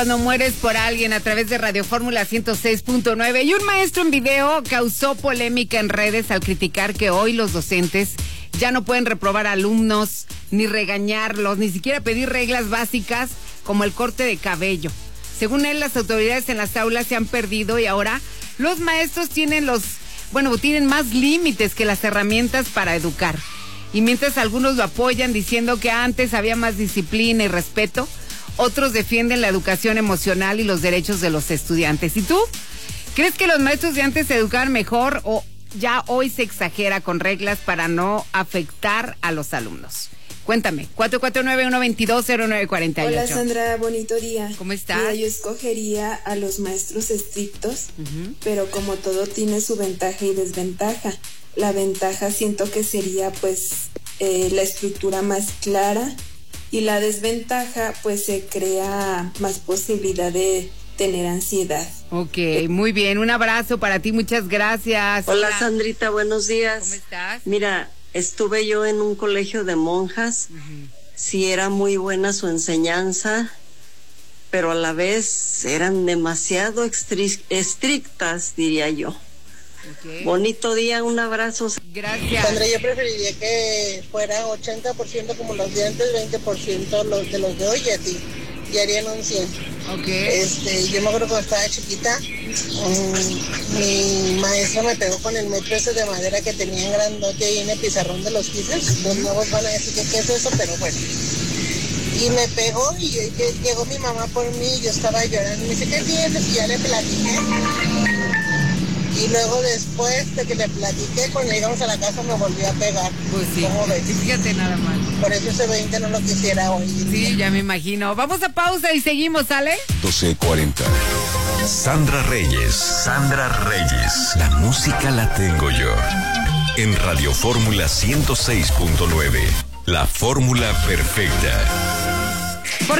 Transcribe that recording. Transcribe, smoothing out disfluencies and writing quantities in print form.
Cuando mueres por alguien, a través de Radio Fórmula 106.9. Y un maestro en video causó polémica en redes al criticar que hoy los docentes ya no pueden reprobar alumnos, ni regañarlos, ni siquiera pedir reglas básicas como el corte de cabello. Según él, las autoridades en las aulas se han perdido y ahora los maestros tienen más límites que las herramientas para educar. Y mientras algunos lo apoyan diciendo que antes había más disciplina y respeto, otros defienden la educación emocional y los derechos de los estudiantes. ¿Y tú? ¿Crees que los maestros de antes se educaban mejor o ya hoy se exagera con reglas para no afectar a los alumnos? Cuéntame, 449-122-0948. Hola Sandra, bonito día. ¿Cómo estás? Mira, yo escogería a los maestros estrictos, pero como todo tiene su ventaja y desventaja. La ventaja siento que sería la estructura más clara, y la desventaja se crea más posibilidad de tener ansiedad. Ok, muy bien, un abrazo para ti, muchas gracias. Hola Sandrita, buenos días. ¿Cómo estás? Mira, estuve yo en un colegio de monjas, sí era muy buena su enseñanza, pero a la vez eran demasiado estrictas, diría yo. Okay. Bonito día, un abrazo. Gracias. Sandra, yo preferiría que fuera 80% como los de antes, 20% los de hoy, y así, y harían un 100. Okay. Yo me acuerdo cuando estaba chiquita, mi maestra me pegó con el metro ese de madera que tenía en grandote ahí en el pizarrón de los quizzes. Los nuevos van a decir que qué es eso, pero bueno. Y me pegó y llegó mi mamá por mí y yo estaba llorando. Me dice, ¿qué tienes? Y ya le platiqué. Y luego después de que le platiqué, cuando llegamos a la casa me volvió a pegar. Pues sí, ¿cómo ves? fíjate nada más. Por eso ese 20 no lo quisiera hoy. Sí, ya me imagino. Vamos a pausa y seguimos, ¿sale? 12:40. Sandra Reyes. La música la tengo yo. En Radio Fórmula 106.9. La fórmula perfecta.